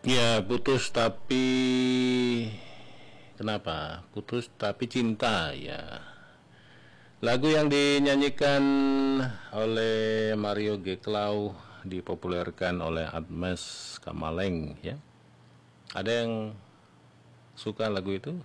Ya, putus tapi kenapa? Putus tapi cinta ya. Lagu yang dinyanyikan oleh Mario G. Clau dipopulerkan oleh Admes Kamaleng ya. Ada yang suka lagu itu?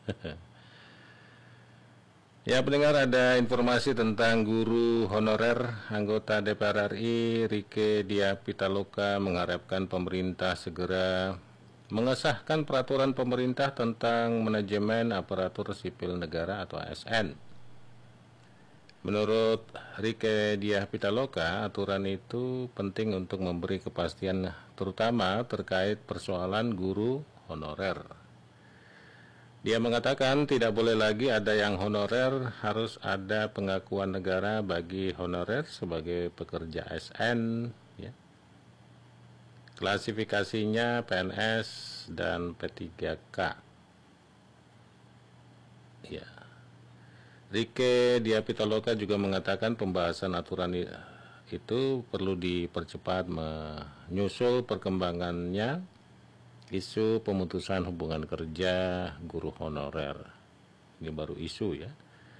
Ya, pendengar, ada informasi tentang guru honorer anggota DPR RI Rieke Diah Pitaloka mengharapkan pemerintah segera mengesahkan peraturan pemerintah tentang manajemen aparatur sipil negara atau ASN. Menurut Rieke Diah Pitaloka, aturan itu penting untuk memberi kepastian terutama terkait persoalan guru honorer. Dia mengatakan tidak boleh lagi ada yang honorer, harus ada pengakuan negara bagi honorer sebagai pekerja ASN ya. Klasifikasinya PNS dan P3K. Ya. Rieke Diah Pitaloka juga mengatakan pembahasan aturan itu perlu dipercepat menyusul perkembangannya isu pemutusan hubungan kerja guru honorer. Ini baru isu ya.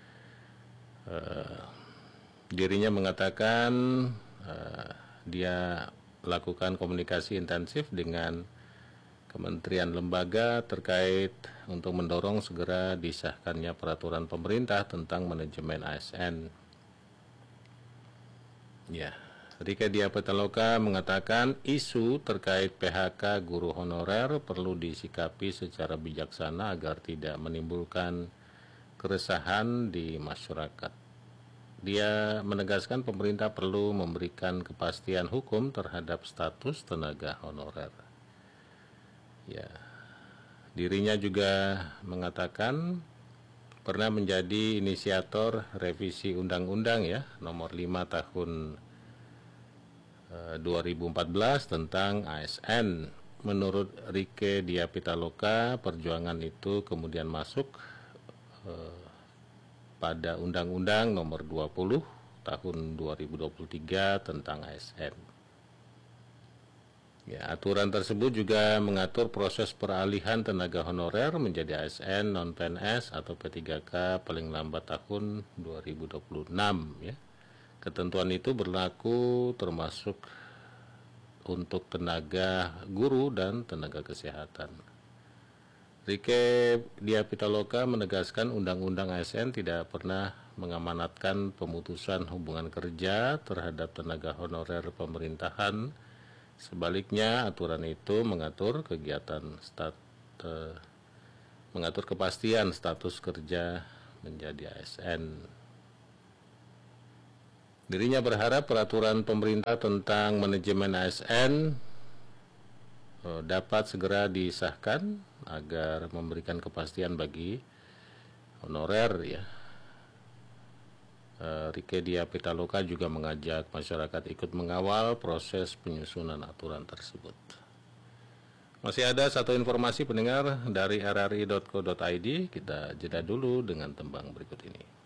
Dirinya mengatakan dia lakukan komunikasi intensif dengan kementerian lembaga terkait untuk mendorong segera disahkannya peraturan pemerintah tentang manajemen ASN. Ya. Rieke Diah Pitaloka mengatakan isu terkait PHK guru honorer perlu disikapi secara bijaksana agar tidak menimbulkan keresahan di masyarakat. Dia menegaskan pemerintah perlu memberikan kepastian hukum terhadap status tenaga honorer. Ya, dirinya juga mengatakan pernah menjadi inisiator revisi undang-undang ya nomor 5 tahun 2014 tentang ASN. Menurut Rieke Diah Pitaloka, perjuangan itu kemudian masuk pada Undang-Undang nomor 20 tahun 2023 tentang ASN. Ya, aturan tersebut juga mengatur proses peralihan tenaga honorer menjadi ASN non-PNS atau P3K paling lambat tahun 2026 ya. Ketentuan itu berlaku termasuk untuk tenaga guru dan tenaga kesehatan. Rieke Diah Pitaloka menegaskan Undang-Undang ASN tidak pernah mengamanatkan pemutusan hubungan kerja terhadap tenaga honorer pemerintahan. Sebaliknya, aturan itu mengatur mengatur kepastian status kerja menjadi ASN. Dirinya berharap peraturan pemerintah tentang manajemen ASN dapat segera disahkan agar memberikan kepastian bagi honorer ya. Rieke Diah Pitaloka juga mengajak masyarakat ikut mengawal proses penyusunan aturan tersebut. Masih ada satu informasi pendengar dari rri.co.id, kita jeda dulu dengan tembang berikut ini.